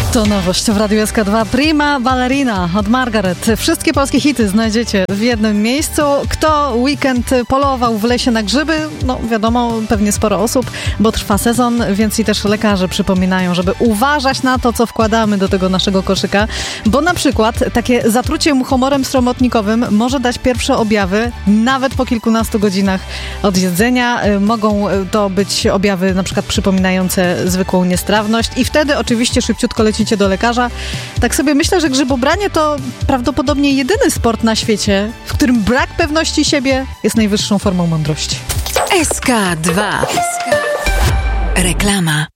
To nowość w Radiu SK2. Prima Ballerina od Margaret. Wszystkie polskie hity znajdziecie w jednym miejscu. Kto weekend polował w lesie na grzyby? No wiadomo, pewnie sporo osób, bo trwa sezon, więc i też lekarze przypominają, żeby uważać na to, co wkładamy do tego naszego koszyka, bo na przykład takie zatrucie muchomorem sromotnikowym może dać pierwsze objawy nawet po kilkunastu godzinach od jedzenia. Mogą to być objawy na przykład przypominające zwykłą niestrawność i wtedy oczywiście szybciutko lecicie do lekarza. Tak sobie myślę, że grzybobranie to prawdopodobnie jedyny sport na świecie, w którym brak pewności siebie jest najwyższą formą mądrości. SK2. Reklama.